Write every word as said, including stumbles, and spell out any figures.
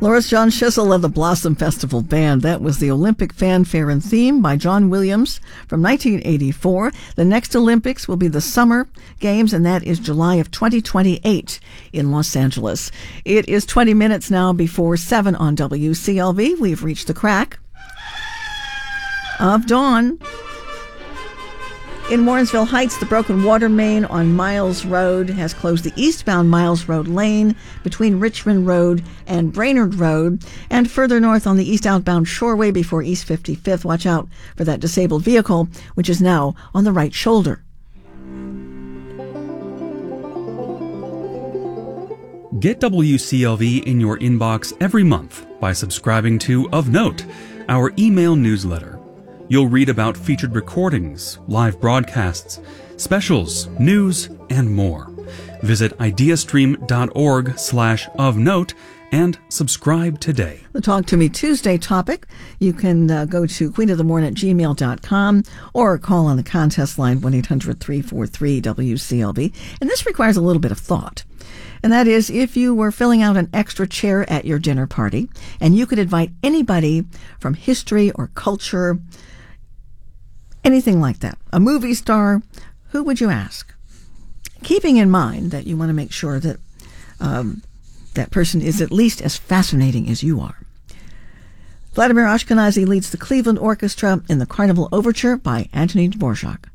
Loris John Schissel of the Blossom Festival Band. That was the Olympic fanfare and theme by John Williams from nineteen eighty-four. The next Olympics will be the Summer Games, and that is July of twenty twenty-eight in Los Angeles. It is twenty minutes now before seven on W C L V. We've reached the crack of dawn. In Warrensville Heights, the broken water main on Miles Road has closed the eastbound Miles Road lane between Richmond Road and Brainerd Road, and further north on the east outbound Shoreway before East fifty-fifth. Watch out for that disabled vehicle, which is now on the right shoulder. Get W C L V in your inbox every month by subscribing to Of Note, our email newsletter. You'll read about featured recordings, live broadcasts, specials, news, and more. Visit ideastream.org slash of note and subscribe today. The Talk to Me Tuesday topic, you can uh, go to queen of the morning at gmail dot com or call on the contest line one eight hundred three four three W C L V. And this requires a little bit of thought. And that is, if you were filling out an extra chair at your dinner party and you could invite anybody from history or culture, anything like that, a movie star, who would you ask? Keeping in mind that you want to make sure that um, that person is at least as fascinating as you are. Vladimir Ashkenazy leads the Cleveland Orchestra in the Carnival Overture by Anthony Dvorak.